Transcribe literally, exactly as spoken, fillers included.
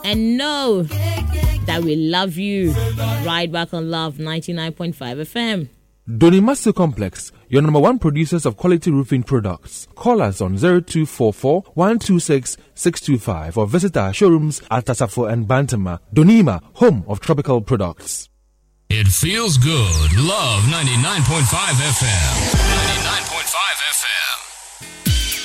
and know that we love you. Right back on Love ninety-nine point five F M. Donimasu Complex, your number one producers of quality roofing products. Call us on zero two four four, one two six, six two five or visit our showrooms at Tasafo and Bantama. Donima, home of tropical products. It feels good. Love ninety-nine point five F M. ninety-nine point five F M.